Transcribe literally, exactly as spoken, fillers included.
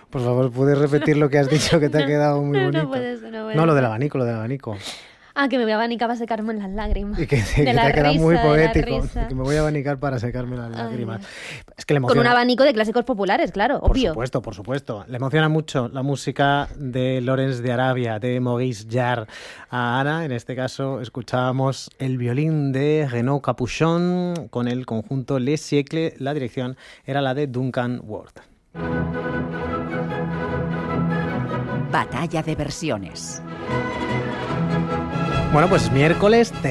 Por favor, ¿puedes repetir lo que has dicho que te ha quedado muy no, bonito? No, puedes, no, puedes. No, lo del abanico, lo del abanico. Ah, que me voy a abanicar para secarme las lágrimas. Y que, que de te la ha quedado risa, muy de la poético. risa. Que me voy a abanicar para secarme las lágrimas. Ay, es que le Con emociona. un abanico de clásicos populares, claro, Por obvio. supuesto, por supuesto. Le emociona mucho la música de Lawrence de Arabia, de Maurice Jarre. A Ana, en este caso, escuchábamos el violín de Renaud Capuchon con el conjunto Les Siècles. La dirección era la de Duncan Ward. Batalla de versiones. Bueno, pues miércoles